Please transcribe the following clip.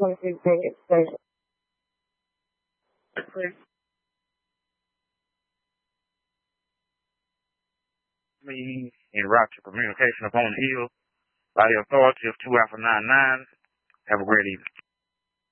Me in route to communication upon the hill by the authority of 2 Alpha 99. Have a great evening.